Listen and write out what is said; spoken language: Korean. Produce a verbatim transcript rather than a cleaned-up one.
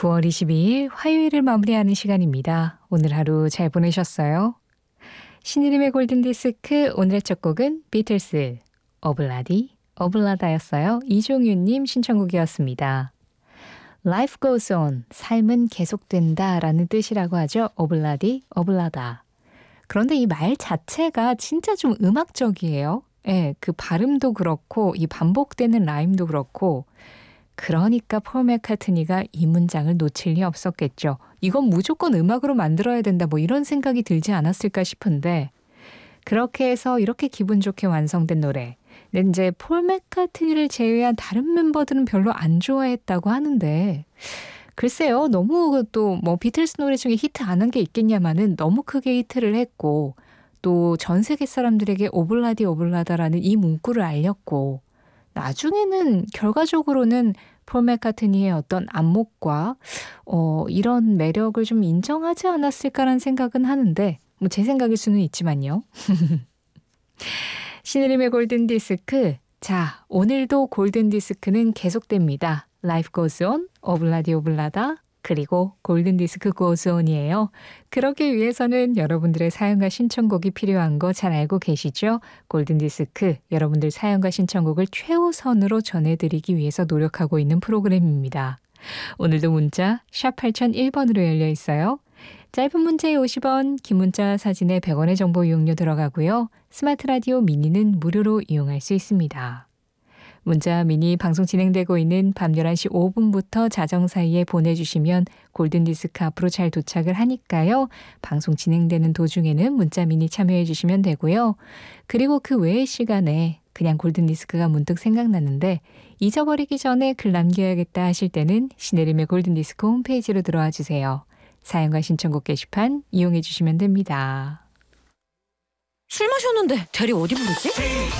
구월 이십이일 화요일을 마무리하는 시간입니다. 오늘 하루 잘 보내셨어요? 신의림의 골든디스크 오늘의 첫 곡은 비틀스, 어블라디, 어블라다였어요. 이종윤님 신청곡이었습니다. Life goes on, 삶은 계속된다 라는 뜻이라고 하죠. 어블라디, 어블라다. 그런데 이 말 자체가 진짜 좀 음악적이에요. 예, 그 발음도 그렇고 이 반복되는 라임도 그렇고 그러니까 폴 맥카트니가 이 문장을 놓칠 리 없었겠죠. 이건 무조건 음악으로 만들어야 된다 뭐 이런 생각이 들지 않았을까 싶은데 그렇게 해서 이렇게 기분 좋게 완성된 노래. 근데 이제 폴 맥카트니를 제외한 다른 멤버들은 별로 안 좋아했다고 하는데 글쎄요. 너무 또 뭐 비틀스 노래 중에 히트 안 한 게 있겠냐마는 너무 크게 히트를 했고 또 전 세계 사람들에게 오블라디 오블라다라는 이 문구를 알렸고 나중에는 결과적으로는 폴 맥카트니의 어떤 안목과 어, 이런 매력을 좀 인정하지 않았을까라는 생각은 하는데 뭐 제 생각일 수는 있지만요. 신의림의 골든디스크. 자, 오늘도 골든디스크는 계속됩니다. Life goes on, 오블라디 오블라다, 그리고 골든디스크 goes on이에요. 그러기 위해서는 여러분들의 사연과 신청곡이 필요한 거 잘 알고 계시죠? 골든디스크, 여러분들 사연과 신청곡을 최우선으로 전해드리기 위해서 노력하고 있는 프로그램입니다. 오늘도 문자 샵 팔공공일 번으로 열려 있어요. 짧은 문자에 오십 원, 긴 문자 사진에 백 원의 정보 이용료 들어가고요. 스마트 라디오 미니는 무료로 이용할 수 있습니다. 문자 미니 방송 진행되고 있는 밤 열한 시 오 분부터 자정 사이에 보내주시면 골든디스크 앞으로 잘 도착을 하니까요. 방송 진행되는 도중에는 문자 미니 참여해 주시면 되고요. 그리고 그 외의 시간에 그냥 골든디스크가 문득 생각났는데 잊어버리기 전에 글 남겨야겠다 하실 때는 신혜림의 골든디스크 홈페이지로 들어와 주세요. 사연과 신청곡 게시판 이용해 주시면 됩니다. 술 마셨는데 대리 어디 부르지?